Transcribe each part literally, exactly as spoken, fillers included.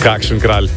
Kakšen kralj.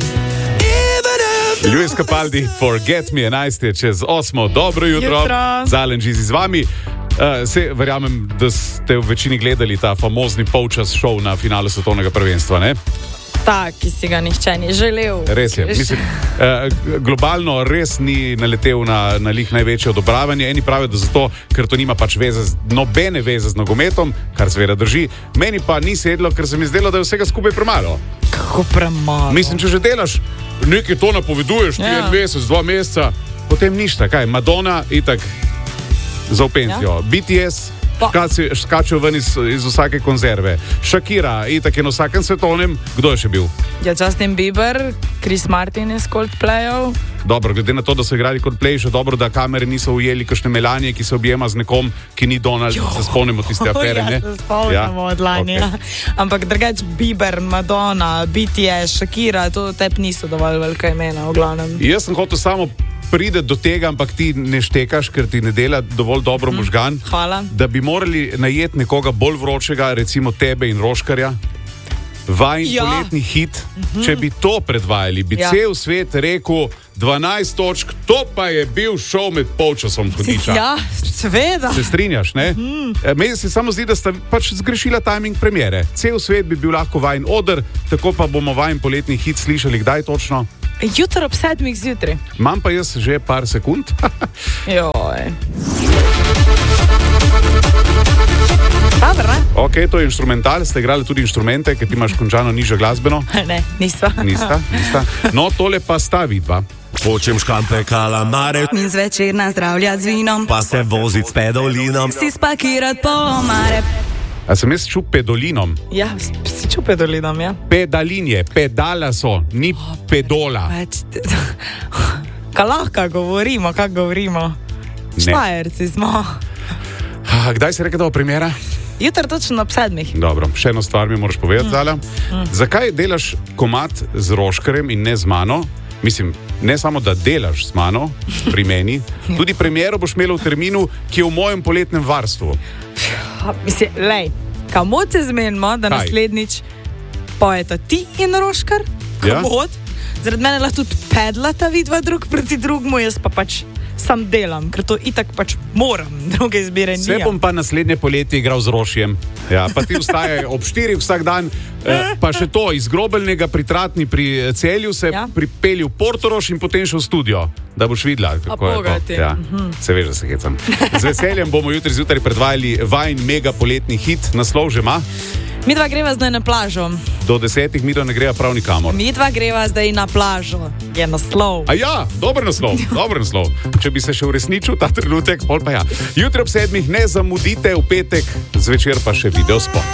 Luis Capaldi, Forget Me, enajst je čez osmo. Dobro jutro, jutro. Zalen Žizi z vami. Uh, se, verjamem, da ste v večini gledali ta famozni polčas šov na finalu svetovnega prvenstva, ne? Tak, ki si ga nihče ni želel. Res je. Mislim, eh, globalno res ni naletel na, na lih največje odobravanje. Eni pravijo, da zato, ker to nima pač veze, nobene veze z nogometom, kar seveda drži. Meni pa ni sedlo, ker se mi zdelo, da je vsega skupaj premalo. Kako premalo? Mislim, če že delaš, nekaj to napoveduješ, ti en mesec, dva meseca, potem ništa. Kaj? Madonna itak za v penzijo. Ja. B T S skačejo ven iz, iz vsake konzerve. Shakira, itak je na vsakem svetovnem. Kdo je še bil? Ja, Justin Bieber, Chris Martin iz Coldplayov. Dobro, glede na to, da so igrali Coldplay, še dobro, da kamere niso ujeli kakšne Melanie, ki se objema z nekom, ki ni Donald. Jo. Se spomnimo tiste afere, ja, ne? Se spomnimo ja? od lani, okay. ja. Ampak drugač Bieber, Madonna, B T S, Shakira, to tep niso dovolj velika imena, v glavnem. Jaz sem hotel samo pride do tega, ampak ti ne štekaš, ker ti ne dela dovolj dobro mm, možgan. Hvala. Da bi morali najeti nekoga bolj vročega, recimo tebe in Roškarja. Vajin ja. poletni hit. Mm-hmm. Če bi to predvajali, bi ja. cel svet rekel dvanajst točk, to pa je bil šov med polčasom hudiča. Ja, seveda. Se strinjaš, ne? Mm-hmm. Meni se samo zdi, da sta pač zgrešila timing premiere. Cel svet bi bil lahko Vajin oder, tako pa bomo Vajin poletni hit slišali kdaj točno? Jutro ob sedmih zjutraj. Imam pa jaz že par sekund. Joj. Dobar, ne? Ok, to je instrumental. Ste igrali tudi inštrumente, ker ti imaš končano nižjo glasbeno? Ne, nisva. Nista, nista. No, tole pa sta vidva. Hočem škampe kalamare in zvečer nazdravljati z vinom, pa se voziti s pedolinom, si spakirati po omare. A sem jaz čup pedolinom? Ja, si čup pedolinom, ja. Pedalinje, pedala so, ni oh, pedola. Kaj lahko govorimo, kako govorimo? Štajerci smo. A, kdaj si rekel, da bo premiera? Jutro točno ob sedmih. Dobro, še eno stvar mi moraš povedati, mm. Zala. Mm. Zakaj delaš komad z Roškarjem in ne z mano? Mislim, ne samo, da delaš z mano, pri meni, tudi premiero boš imela v terminu, ki je v mojem poletnem varstvu. Mislim, lej, kamot se zmenimo, da Kaj? naslednjič pojeta ti in Roškar? Kamot? Ja? Zaradi mene lahko tudi pedlata vidva drug proti drugmu, jaz pa pač sam delam, ker to itak pač moram, druge izbire nijam. Se bom pa naslednje poletje igral z Rošjem. Ja, pa ti vstajaj ob štirih vsak dan, eh, pa še to, iz Grobelnega pri Tratni pri Celju se ja? pripelji v Portorož in potem še v studio, da boš videla, kako je to. Ja, uh-huh. Se veš, da se hecam. Z veseljem bomo jutri zjutraj predvajali Vajin mega poletni hit, naslov že ima. Mi dva greva zdaj na plažo. Do desetih mi dva ne greva prav nikamor. Mi dva greva zdaj na plažo. Je naslov. A ja, dober naslov, dober naslov. Če bi se še uresničil ta trenutek, pol pa ja. Jutri ob sedmih ne zamudite, v petek zvečer pa še videospot.